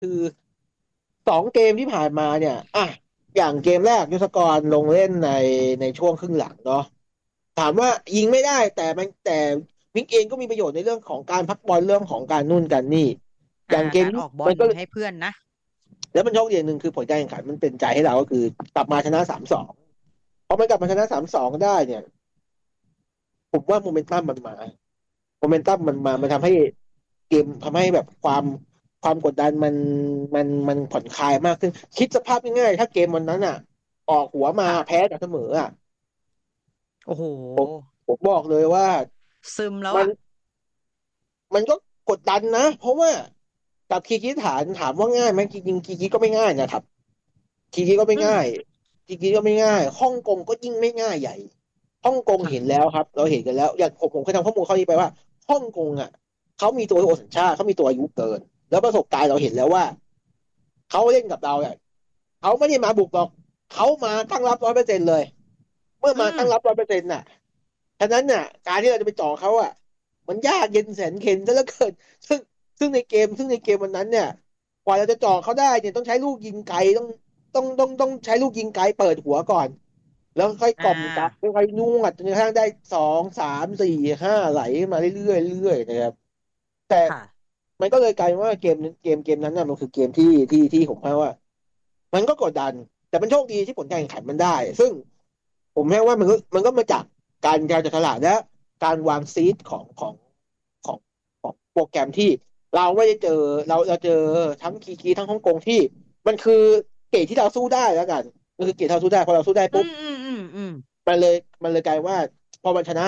คือ2 เกมที่ผ่านมาเนี่ยอย่างเกมแรกยศกรลงเล่นในช่วงครึ่งหลังเนาะถามว่ายิงไม่ได้แต่มิกเองก็มีประโยชน์ในเรื่องของการพักบอลเรื่องของการนู่นกันนี่อย่างเกมนี้การออกบอมันก็ลให้เพื่อนนะแล้วมันโชคดีอย่างหนึ่งคือผลการแข่งขันมันเป็นใจให้เราก็คือกลับมาชนะ3-2พอมันกลับมาชนะ3-2ได้เนี่ยผมว่าโมเมนตัมมันมามันทำให้เกมทำให้แบบความกดดันมันผ่อนคลายมากขึ้นคิดสภาพง่ายๆถ้าเกมวันนั้นออกหัวมาค่ะแพ้กับเสมอโอ้โหผมผมบอกเลยว่าซึมแล้วมันอ่ะมันก็กดดันนะเพราะว่ากับคีร์กิสถานถามว่าง่ายไหมจริงๆคีร์กิสก็ไม่ง่ายนะครับคีร์กิสก็ไม่อืมง่ายคีร์กิสก็ไม่ง่ายฮ่องกงก็ยิ่งไม่ง่ายใหญ่ฮ่องกงเห็นค่ะแล้วครับเราเห็นกันแล้วอย่างผมเคยทำข้อมูลข้อนี้ไปว่าฮ่องกงเขามีตัวโอสัญชาติเขามีตัวอายุเกินแล้วประสบการณ์เราเห็นแล้วว่าเขาเล่นกับเราเนี่ยเขาไม่ได้มาบุกหรอกเขามาตั้งรับ100%เลยเมื่ออืมมาตั้งรับ100%ฉะนั้นการที่เราจะไปจ่อเขามันยากเย็นแสนเข็ญซะเหลือเกินซึ่งซึ่งในเกมวันนั้นเนี่ยกว่าเราจะจ่อเขาได้เนี่ยต้องใช้ลูกยิงไกลต้องใช้ลูกยิงไกลเปิดหัวก่อนแล้วค่อยกอ่ล่อมกลับาค่อยๆนวดจนกระทั่งได้2 3 4 5ไหลมาเรื่อยๆเรื่อยๆนะครับแต่ค่ะมันก็เลยกลายเป็นว่าเกมนั้นมันคือเกมที่ผมว่ามันก็กดดันแต่มันโชคดีที่ผลการแข่งขันมันได้ซึ่งผมแม้ว่ามันก็มาจากการจัดตลาดและการวางซีดของของโปรแกรมที่เราไม่ได้เจอเราเจอทั้งคีทั้งฮ่องกงที่มันคือเกรดที่เราสู้ได้แล้วกันมันคือเกรดที่เราสู้ได้พอเราสู้ได้ปุ๊บอืมอืมอืมอืมมันเลยมันเลยกลายว่าพอมันชนะ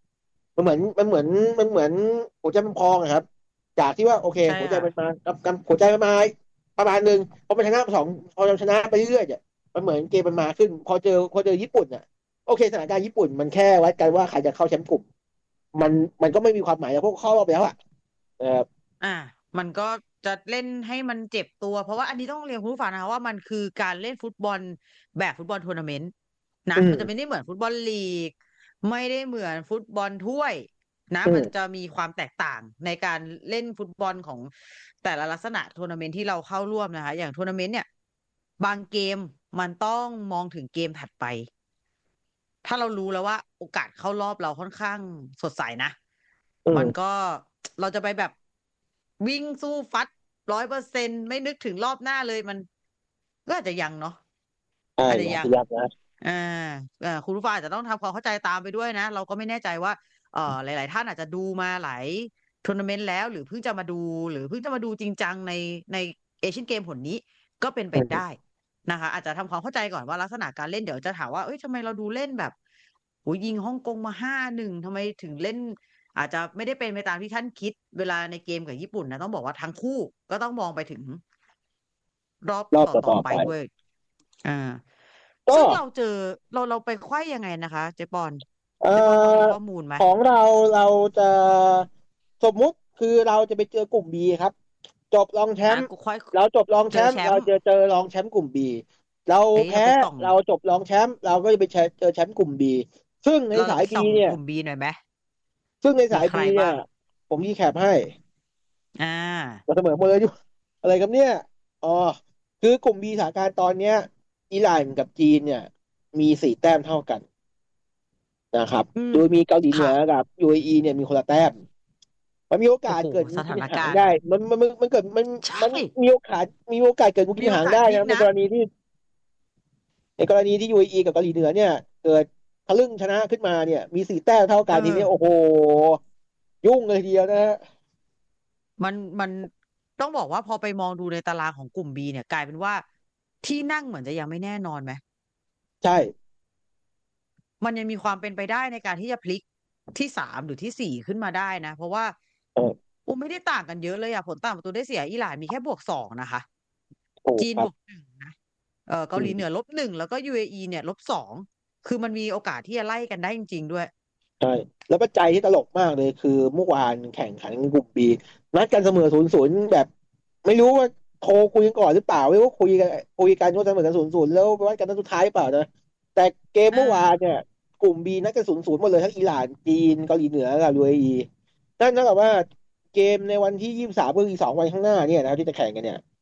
มันเหมือนหัวใจมันพองครับจากที่ว่าโอเคใช่ค่ะหัวใจมันมากับหัวใจมันมาประมาณหนึ่งพอมันชนะพอเราชนะไปเรื่อยๆมันเหมือนเกมมันมาขึ้นพอเจอญี่ปุ่นโอเคสถานการณ์ญี่ปุ่นมันแค่วัดกันว่าใครจะเข้าแชมป์กลุ่มมันมันก็ไม่มีความหมายแล้วพวกเข้ารอบไปแล้วเอออ่ามันก็จะเล่นให้มันเจ็บตัวเพราะว่าอันนี้ต้องเรียนคุณผู้ฟังนะคะว่ามันคือการเล่นฟุตบอลแบบฟุตบอลทัวร์นาเมนต์นะมันจะไม่อืมได้เหมือนฟุตบอลลีกไม่ได้เหมือนฟุตบอลถ้วยนะมันจะอืมมีความแตกต่างในการเล่นฟุตบอลของแต่ละลักษณะทัวร์นาเมนต์ที่เราเข้าร่วมนะคะอย่างทัวร์นาเมนต์เนี่ยบางเกมมันต้องมองถึงเกมถัดไป ถ้าเรารู้แล้วว่าโอกาสเข้ารอบเราค่อนข้างสดใสนะมันก็อืมเราจะไปแบบวิ่งสู้ฟัด100%ไม่นึกถึงรอบหน้าเลยมันก็อาจจะยังเนาะใช่อาจจะยังอยากอยากนะอ่าคุณผู้ฟังอาจจะต้องทำความเข้าใจตามไปด้วยนะเราก็ไม่แน่ใจว่าหลายๆท่านอาจจะดูมาหลายทัวร์นาเมนต์แล้วหรือเพิ่งจะมาดูหรือเพิ่งจะมาดูจริงจังในเอเชียนเกมผลนี้ก็เป็นไปได้อืมนะคะอาจจะทำความเข้าใจก่อนว่าลักษณะการเล่นเดี๋ยวจะถามว่าเอ้ยทำไมเราดูเล่นแบบโหยิงฮ่องกงมา5-1ทำไมถึงเล่นอาจจะไม่ได้เป็นไปตามที่ท่านคิดเวลาในเกมกับญี่ปุ่นนะต้องบอกว่าทั้งคู่ก็ต้องมองไปถึงรอบรอบต่อต่อไปๆไปด้วยอ่าก็ซึ่งเราเจอเราไปไขว้ยังไงนะคะเจปอนเอ่เจปอนพอมีอข้อมูลไหมของเราจะสมมุติคือเราจะไปเจอกลุ่มบีครับ จบรองแชมป์กูไขว้เราจบรองแชมป์เราเจอแชมป์เจอรองแชมป์กลุ่มบีเราเอ้ยเราแพ้ไปส่องเราจบรองแชมป์เราก็จะไปเจอแชมป์กลุ่มบีซึ่งในเราจะสายไปส่องบีเนี่ยกลุ่มบีหน่อยไหมซึ่งในมีสายบีเนี่ยใครบ้างผมมีแคปให้อ่าเราเสมอหมดเลยอยู่อะไรครับเนี่ยอ๋อคือกลุ่มบีสถานการณ์ตอนเนี้ยอิหร่านกับจีนเนี่ยมี4 แต้มเท่ากันนะครับอืมโดยมีเกาหลีเหนืค่ะอกับ UAE เนี่ยมีคนละแต้ม มันมีโอกาโอ้โหสเกิดงูสถากินหางนการณ์ได้มันเกิดใช่มันมีโอกาสเกิดงูกินหางมีโอกาสได้นะในพลิกนะกรณีที่ UAE กับเกาหลีเหนือเนี่ยเกิดทะลึ่งชนะขึ้นมาเนี่ยมี4 แต้มเท่าเอกันทีอนี้โอ้โหยุ่งเลยทีเดียวนะฮะมันต้องบอกว่าพอไปมองดูในตารางของกลุ่มบีเนี่ยกลายเป็นว่าที่นั่งเหมือนจะยังไม่แน่นอนไหมใช่มันยังมีความเป็นไปได้ในการที่จะพลิกที่3หรือที่4ขึ้นมาได้นะเพราะว่าเออไม่ได้ต่างกันเยอะเลยอะผลต่างประตูได้เสียอิหร่านมีแค่+2นะคะถูกครับจีน+1นะเกาหลีเหนืออืม +1แล้วก็ UAE เนี่ย+2คือมันมีโอกาสที่จะไล่กันได้จริงๆด้วยใช่แล้วปัจจัยที่ตลกมากเลยคือเมื่อวานแข่งขันกลุ่มบีนัดกันเสมอ0-0แบบไม่รู้ว่าโทรคุยกันก่อนหรือเปล่าไม่รู้ว่าคุยกันว่าเสมอกัน0-0แล้ววัดกันนัดสุดท้ายหรือเปล่านะแต่เกมอ่าเมื่อวานเนี่ยกลุ่มบีนัดกัน0-0หมดเลยทั้งอิหร่านจีนเกาหลีเหนือกับ UAE นั่นเท่ากับว่าเกมในวันที่23ก็คืออีก2 วันข้างหน้าเนี่ยนะครับที่จะแข่งกันเนี่ย